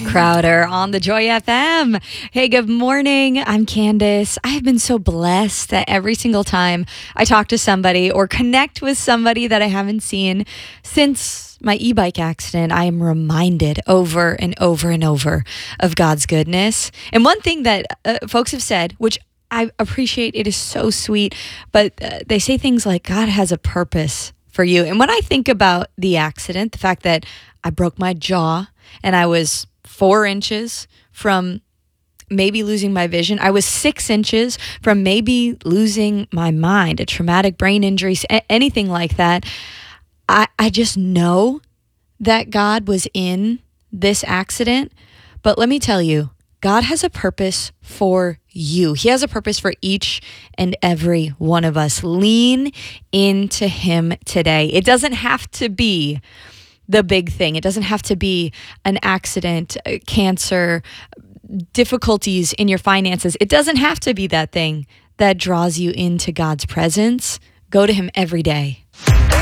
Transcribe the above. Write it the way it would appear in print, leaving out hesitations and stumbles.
Crowder on the Joy FM. Hey, good morning. I'm Candace. I have been so blessed that every single time I talk to somebody or connect with somebody that I haven't seen since my e-bike accident, I am reminded over and over and over of God's goodness. And one thing that folks have said, which I appreciate, it is so sweet, but they say things like God has a purpose for you. And when I think about the accident, the fact that I broke my jaw and I was 4 inches from maybe losing my vision. I was 6 inches from maybe losing my mind, a traumatic brain injury, anything like that. I just know that God was in this accident. But let me tell you, God has a purpose for you. He has a purpose for each and every one of us. Lean into Him today. It doesn't have to be the big thing. It doesn't have to be an accident, cancer, difficulties in your finances. It doesn't have to be that thing that draws you into God's presence. Go to Him every day.